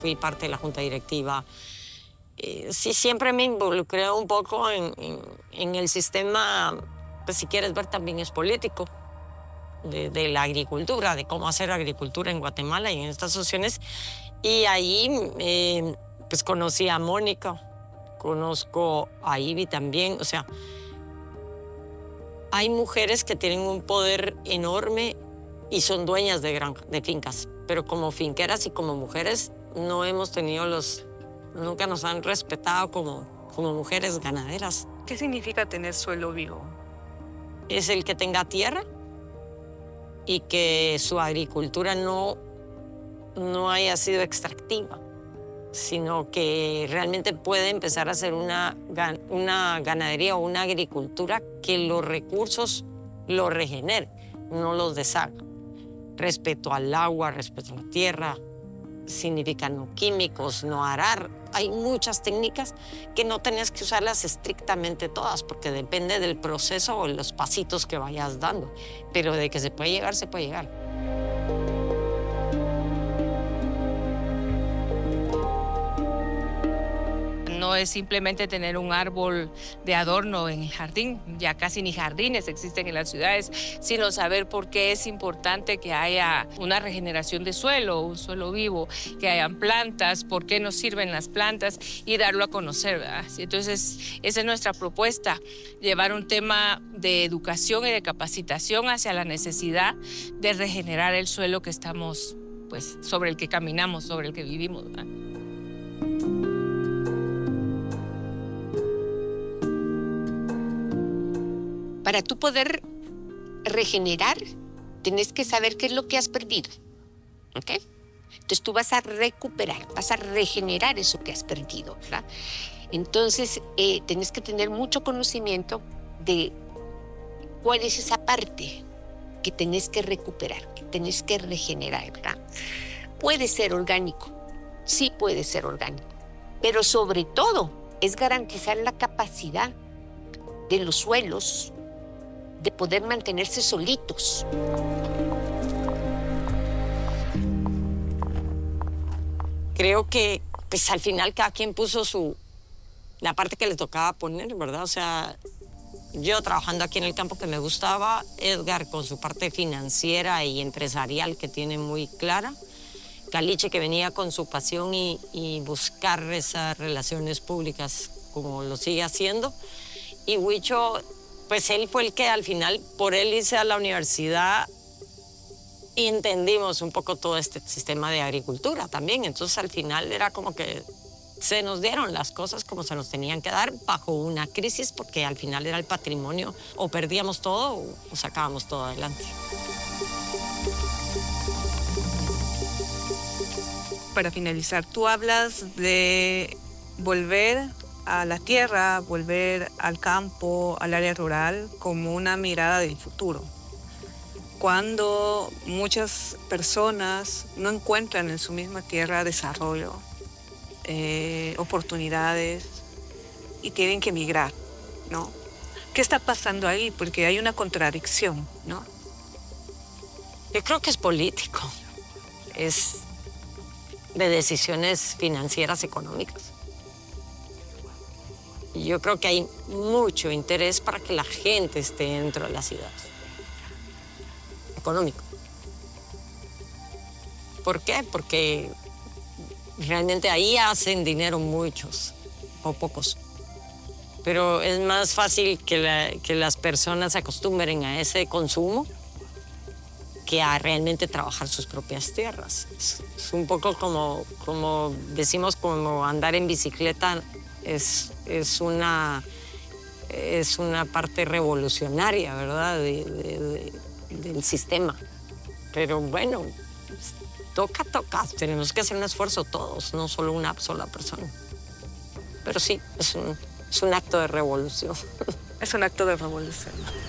fui parte de la junta directiva. Sí, siempre me involucré un poco en el sistema, pues si quieres ver también es político, de la agricultura, de cómo hacer agricultura en Guatemala y en estas asociaciones. Y ahí pues conocí a Mónica, conozco a Ivy también, o sea, hay mujeres que tienen un poder enorme y son dueñas de fincas, pero como finqueras y como mujeres no hemos tenido nunca nos han respetado como mujeres ganaderas. ¿Qué significa tener suelo vivo? Es el que tenga tierra y que su agricultura no haya sido extractiva, sino que realmente puede empezar a hacer una ganadería o una agricultura que los recursos los regenere, no los deshaga. Respeto al agua, respeto a la tierra, significa no químicos, no arar. Hay muchas técnicas que no tenés que usarlas estrictamente todas, porque depende del proceso o los pasitos que vayas dando. Pero de que se puede llegar, se puede llegar. No es simplemente tener un árbol de adorno en el jardín, ya casi ni jardines existen en las ciudades, sino saber por qué es importante que haya una regeneración de suelo, un suelo vivo, que hayan plantas, por qué nos sirven las plantas y darlo a conocer, ¿verdad? Entonces, esa es nuestra propuesta, llevar un tema de educación y de capacitación hacia la necesidad de regenerar el suelo que estamos, pues, sobre el que caminamos, sobre el que vivimos, ¿verdad? Para tú poder regenerar, tenés que saber qué es lo que has perdido, ¿ok? Entonces tú vas a recuperar, vas a regenerar eso que has perdido, ¿verdad? Entonces tenés que tener mucho conocimiento de cuál es esa parte que tenés que recuperar, que tenés que regenerar, ¿verdad? Puede ser orgánico, sí puede ser orgánico, pero sobre todo es garantizar la capacidad de los suelos de poder mantenerse solitos. Creo que pues al final cada quien puso la parte que le tocaba poner, ¿verdad? O sea, yo trabajando aquí en el campo que me gustaba, Edgar con su parte financiera y empresarial que tiene muy clara, Caliche que venía con su pasión y buscar esas relaciones públicas como lo sigue haciendo, y Huicho, pues él fue el que al final, por él hice a la universidad y entendimos un poco todo este sistema de agricultura también. Entonces al final era como que se nos dieron las cosas como se nos tenían que dar bajo una crisis, porque al final era el patrimonio, o perdíamos todo o sacábamos todo adelante. Para finalizar, tú hablas de volver a la tierra, volver al campo, al área rural, como una mirada del futuro. Cuando muchas personas no encuentran en su misma tierra desarrollo, oportunidades y tienen que emigrar, ¿no? ¿Qué está pasando ahí? Porque hay una contradicción, ¿no? Yo creo que es político, es de decisiones financieras, económicas. Y yo creo que hay mucho interés para que la gente esté dentro de la ciudad. Económico. ¿Por qué? Porque realmente ahí hacen dinero muchos o pocos. Pero es más fácil que las personas se acostumbren a ese consumo que a realmente trabajar sus propias tierras. Es un poco como decimos, como andar en bicicleta. Es una parte revolucionaria, ¿verdad?, del sistema. Pero bueno, toca. Tenemos que hacer un esfuerzo todos, no solo una sola persona. Pero sí, es un acto de revolución. Es un acto de revolución.